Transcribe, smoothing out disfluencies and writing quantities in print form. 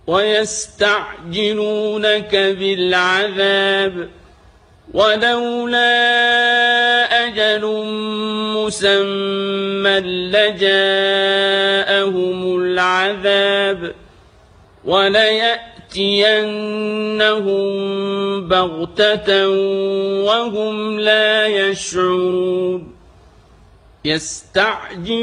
ويستعجلونك بالعذاب ولولا أجل مسمى لجاءهم العذاب وليأتينهم بغتة وهم لا يشعرون